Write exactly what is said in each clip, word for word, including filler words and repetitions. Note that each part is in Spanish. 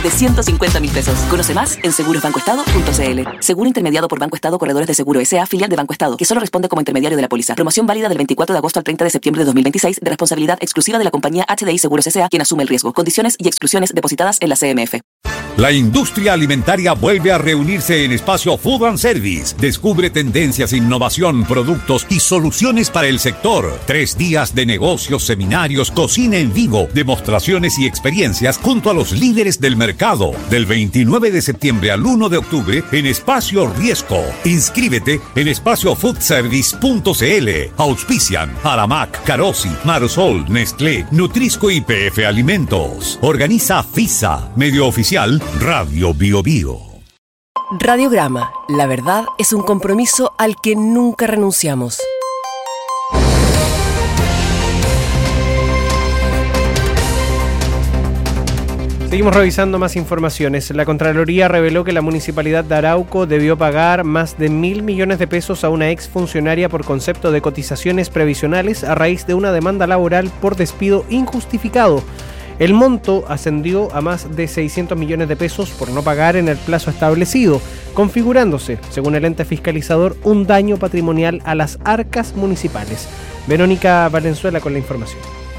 de ciento cincuenta mil pesos. Conoce más en seguros banco estado punto c l. Seguro intermediado por Banco Estado Corredores de Seguro S A, filial de Banco Estado, que solo responde como intermediario de la póliza. Promoción válida del veinticuatro de agosto al treinta de septiembre de dos mil veintiséis, de responsabilidad exclusiva de la compañía H D I Seguros S A, quien asume el riesgo. Condiciones y exclusiones depositadas en la C M F. La industria alimentaria vuelve a reunirse en Espacio Food and Service. Descubre tendencias, innovación, productos y soluciones para el sector. Tres días de negocios, seminarios, cocina en vivo, demostraciones y experiencias junto a los líderes del mercado. Del veintinueve de septiembre al uno de octubre en Espacio Riesco. Inscríbete en espacio food service punto c l. Auspician Aramac, Carosi, Marsol, Nestlé, Nutrisco y P F Alimentos. Organiza FISA, medio oficial Radio Bio Bio. Radiograma. La verdad es un compromiso al que nunca renunciamos. Seguimos revisando más informaciones. La Contraloría reveló que la Municipalidad de Arauco debió pagar más de mil millones de pesos a una exfuncionaria por concepto de cotizaciones previsionales a raíz de una demanda laboral por despido injustificado. El monto ascendió a más de seiscientos millones de pesos por no pagar en el plazo establecido, configurándose, según el ente fiscalizador, un daño patrimonial a las arcas municipales. Verónica Valenzuela con la información.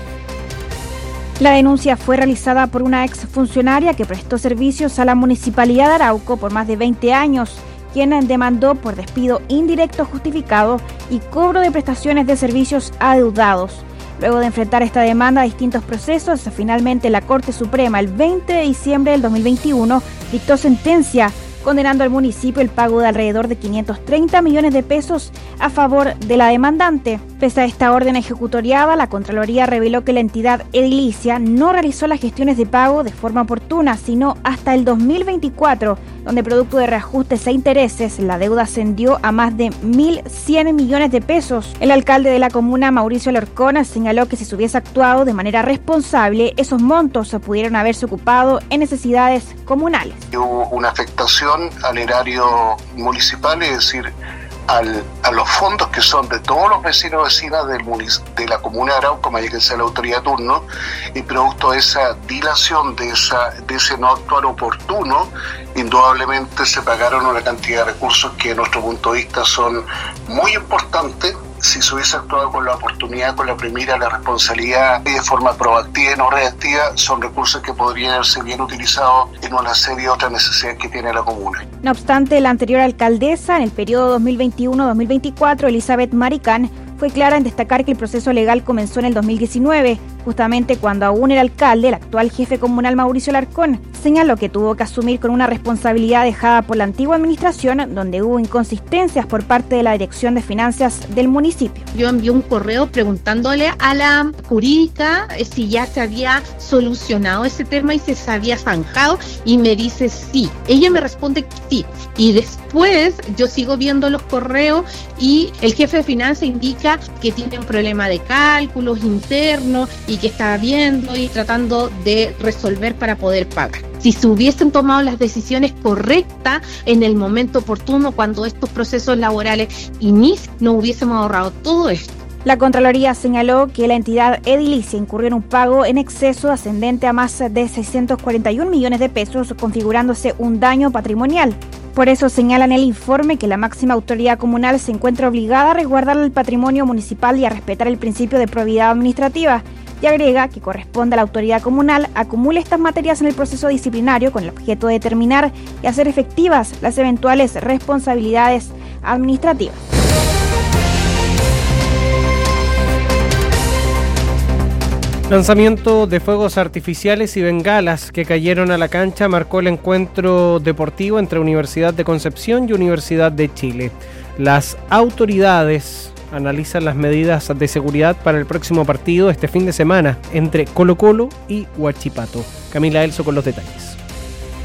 La denuncia fue realizada por una exfuncionaria que prestó servicios a la Municipalidad de Arauco por más de veinte años, quien demandó por despido indirecto justificado y cobro de prestaciones de servicios adeudados. Luego de enfrentar esta demanda a distintos procesos, finalmente la Corte Suprema el veinte de diciembre del dos mil veintiuno dictó sentencia condenando al municipio el pago de alrededor de quinientos treinta millones de pesos a favor de la demandante. Pese a esta orden ejecutoriada, la Contraloría reveló que la entidad edilicia no realizó las gestiones de pago de forma oportuna, sino hasta el dos mil veinticuatro, donde producto de reajustes e intereses, la deuda ascendió a más de mil cien millones de pesos. El alcalde de la comuna, Mauricio Alarcón, señaló que si se hubiese actuado de manera responsable, esos montos se pudieron haberse ocupado en necesidades comunales. Hubo una afectación al erario municipal, es decir, al, a los fondos que son de todos los vecinos y vecinas del munic- de la comuna de Arauco, más que sea la autoridad de turno, y producto de esa dilación, de, esa, de ese no actuar oportuno, indudablemente se pagaron una cantidad de recursos que, de nuestro punto de vista, son muy importantes. Si se hubiese actuado con la oportunidad, con la primera, la responsabilidad y de forma proactiva y no reactiva, son recursos que podrían ser bien utilizados en una serie de otras necesidades que tiene la comuna. No obstante, la anterior alcaldesa, en el periodo dos mil veintiuno a dos mil veinticuatro, Elizabeth Maricán, fue clara en destacar que el proceso legal comenzó en el dos mil diecinueve, justamente cuando aún era alcalde, el actual jefe comunal Mauricio Alarcón señaló que tuvo que asumir con una responsabilidad dejada por la antigua administración, donde hubo inconsistencias por parte de la Dirección de Finanzas del municipio. Yo envié un correo preguntándole a la jurídica si ya se había solucionado ese tema y se había zanjado, y me dice sí. Ella me responde que sí, y después yo sigo viendo los correos y el jefe de finanzas indica que tiene un problema de cálculos internos y que está viendo y tratando de resolver para poder pagar. Si se hubiesen tomado las decisiones correctas en el momento oportuno, cuando estos procesos laborales inician, no hubiésemos ahorrado todo esto. La Contraloría señaló que la entidad edilicia incurrió en un pago en exceso ascendente a más de seiscientos cuarenta y un millones de pesos, configurándose un daño patrimonial. Por eso señalan en el informe que la máxima autoridad comunal se encuentra obligada a resguardar el patrimonio municipal y a respetar el principio de probidad administrativa, y agrega que corresponde a la autoridad comunal acumule estas materias en el proceso disciplinario con el objeto de determinar y hacer efectivas las eventuales responsabilidades administrativas. Lanzamiento de fuegos artificiales y bengalas que cayeron a la cancha marcó el encuentro deportivo entre Universidad de Concepción y Universidad de Chile. Las autoridades analizan las medidas de seguridad para el próximo partido este fin de semana entre Colo-Colo y Huachipato. Camila Elso con los detalles.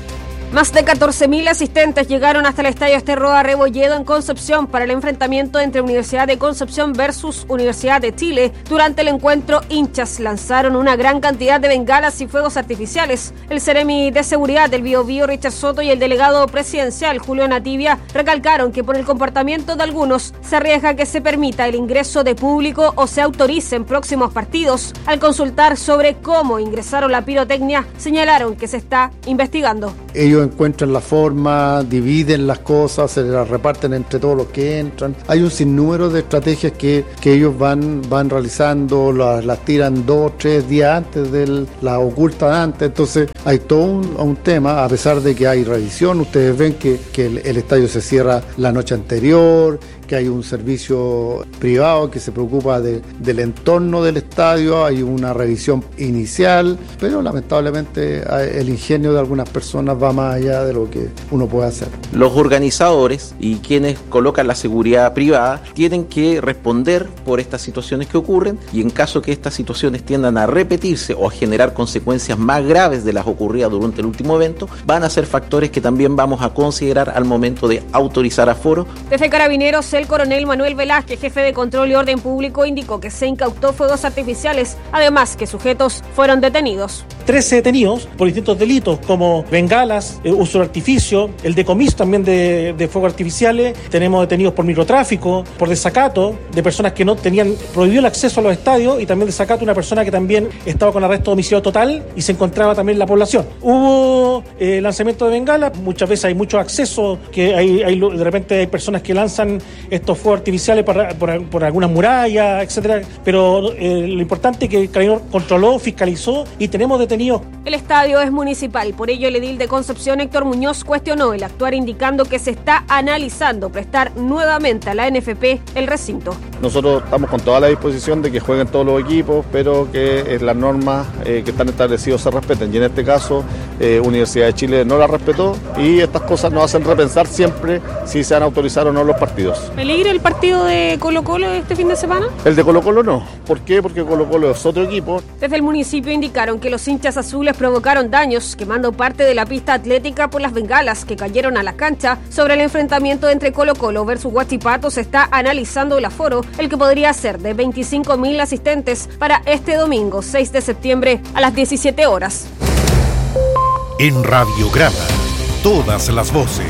Más de catorce mil asistentes llegaron hasta el Estadio Esterroa Rebolledo en Concepción para el enfrentamiento entre Universidad de Concepción versus Universidad de Chile. Durante el encuentro, hinchas lanzaron una gran cantidad de bengalas y fuegos artificiales. El Seremi de Seguridad del Biobío, Richard Soto, y el delegado presidencial, Julio Nativia, recalcaron que por el comportamiento de algunos se arriesga que se permita el ingreso de público o se autoricen próximos partidos. Al consultar sobre cómo ingresaron la pirotecnia, señalaron que se está investigando. Ellos encuentran la forma, dividen las cosas, se las reparten entre todos los que entran. Hay un sinnúmero de estrategias que, que ellos van, van realizando, las, las tiran dos, tres días antes, del, las ocultan antes. Entonces hay todo un, un tema, a pesar de que hay revisión. Ustedes ven que, que el, el estadio se cierra la noche anterior, que hay un servicio privado que se preocupa de, del entorno del estadio, hay una revisión inicial, pero lamentablemente el ingenio de algunas personas va más allá de lo que uno puede hacer. Los organizadores y quienes colocan la seguridad privada tienen que responder por estas situaciones que ocurren, y en caso que estas situaciones tiendan a repetirse o a generar consecuencias más graves de las ocurridas durante el último evento, van a ser factores que también vamos a considerar al momento de autorizar aforo. Desde Carabineros, el coronel Manuel Velázquez, jefe de Control y Orden Público, indicó que se incautó fuegos artificiales, además que sujetos fueron detenidos. trece detenidos por distintos delitos como bengalas, eh, uso de artificio, el decomiso también de, de fuegos artificiales. Tenemos detenidos por microtráfico, por desacato de personas que no tenían prohibido el acceso a los estadios, y también desacato una persona que también estaba con arresto domiciliario total y se encontraba también en la población. Hubo eh, lanzamiento de bengalas, muchas veces hay mucho acceso, que hay, hay de repente hay personas que lanzan estos fuegos artificiales por, por, por algunas murallas, etcétera, pero eh, lo importante es que el Carabinero controló, fiscalizó y tenemos detenidos. El estadio es municipal, por ello el edil de Concepción, Héctor Muñoz, cuestionó el actuar, indicando que se está analizando prestar nuevamente a la N F P el recinto. Nosotros estamos con toda la disposición de que jueguen todos los equipos, pero que eh, las normas eh, que están establecidas se respeten, y en este caso eh, Universidad de Chile no la respetó, y estas cosas nos hacen repensar siempre si se van a autorizar o no los partidos. ¿Peligra el partido de Colo-Colo este fin de semana? El de Colo-Colo no. ¿Por qué? Porque Colo-Colo es otro equipo. Desde el municipio indicaron que los hinchas azules provocaron daños, quemando parte de la pista atlética por las bengalas que cayeron a la cancha. Sobre el enfrentamiento entre Colo-Colo versus Huachipato se está analizando el aforo, el que podría ser de veinticinco mil asistentes para este domingo seis de septiembre a las diecisiete horas. En Radiograma, todas las voces.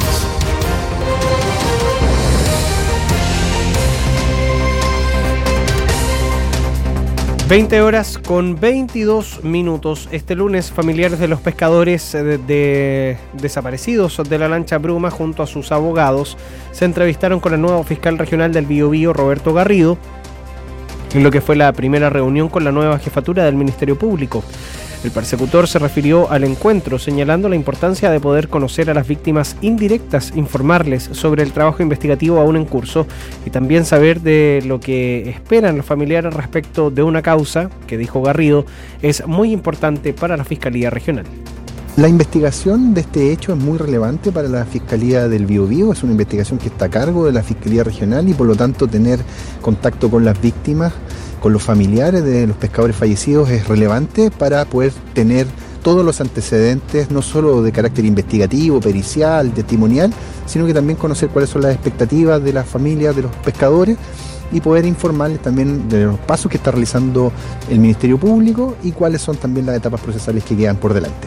veinte horas con veintidós minutos. Este lunes, familiares de los pescadores de, de desaparecidos de la lancha Bruma, junto a sus abogados, se entrevistaron con el nuevo fiscal regional del Biobío, Roberto Garrido, en lo que fue la primera reunión con la nueva jefatura del Ministerio Público. El persecutor se refirió al encuentro, señalando la importancia de poder conocer a las víctimas indirectas, informarles sobre el trabajo investigativo aún en curso y también saber de lo que esperan los familiares respecto de una causa que, dijo Garrido, es muy importante para la Fiscalía Regional. La investigación de este hecho es muy relevante para la Fiscalía del Biobío, es una investigación que está a cargo de la Fiscalía Regional, y por lo tanto tener contacto con las víctimas, con los familiares de los pescadores fallecidos, es relevante para poder tener todos los antecedentes, no solo de carácter investigativo, pericial, testimonial, sino que también conocer cuáles son las expectativas de las familias de los pescadores y poder informarles también de los pasos que está realizando el Ministerio Público y cuáles son también las etapas procesales que quedan por delante.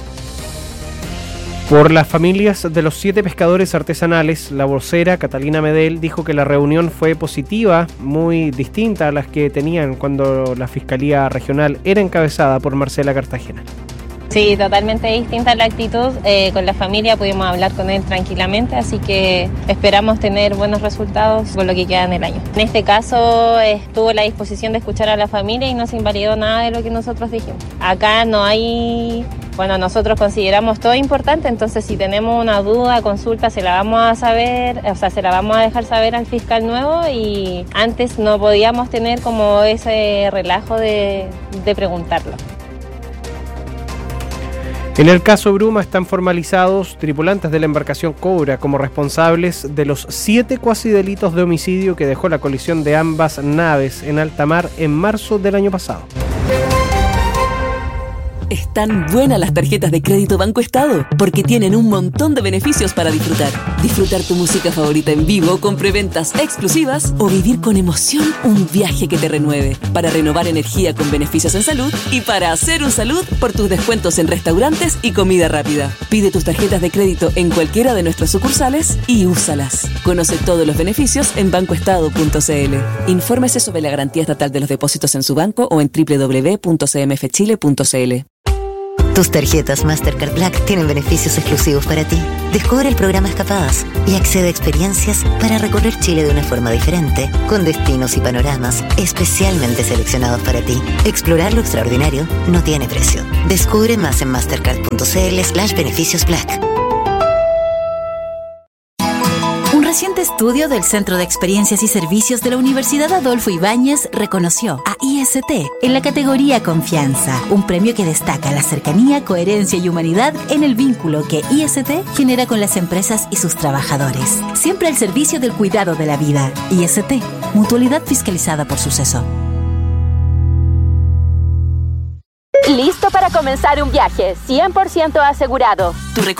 Por las familias de los siete pescadores artesanales, la vocera Catalina Medel dijo que la reunión fue positiva, muy distinta a las que tenían cuando la Fiscalía Regional era encabezada por Marcela Cartagena. Sí, totalmente distinta la actitud. Eh, con la familia pudimos hablar con él tranquilamente, así que esperamos tener buenos resultados con lo que queda en el año. En este caso estuvo la disposición de escuchar a la familia y no se invalidó nada de lo que nosotros dijimos. Acá no hay... Bueno, nosotros consideramos todo importante, entonces si tenemos una duda, consulta, se la vamos a saber, o sea, se la vamos a dejar saber al fiscal nuevo, y antes no podíamos tener como ese relajo de, de preguntarlo. En el caso Bruma están formalizados tripulantes de la embarcación Cobra como responsables de los siete cuasidelitos de homicidio que dejó la colisión de ambas naves en alta mar en marzo del año pasado. Están buenas las tarjetas de crédito Banco Estado, porque tienen un montón de beneficios para disfrutar. Disfrutar tu música favorita en vivo con preventas exclusivas o vivir con emoción un viaje que te renueve. Para renovar energía con beneficios en salud y para hacer un salud por tus descuentos en restaurantes y comida rápida. Pide tus tarjetas de crédito en cualquiera de nuestras sucursales y úsalas. Conoce todos los beneficios en banco estado punto c l. Infórmese sobre la garantía estatal de los depósitos en su banco o en doble u doble u doble u punto c m f chile punto c l. Tus tarjetas Mastercard Black tienen beneficios exclusivos para ti. Descubre el programa Escapadas y accede a experiencias para recorrer Chile de una forma diferente, con destinos y panoramas especialmente seleccionados para ti. Explorar lo extraordinario no tiene precio. Descubre más en mastercard punto c l slash beneficios black. Un reciente estudio del Centro de Experiencias y Servicios de la Universidad Adolfo Ibáñez reconoció a I S T en la categoría Confianza, un premio que destaca la cercanía, coherencia y humanidad en el vínculo que I S T genera con las empresas y sus trabajadores. Siempre al servicio del cuidado de la vida. I S T, mutualidad fiscalizada por Suceso. Listo para comenzar un viaje, cien por ciento asegurado. Tu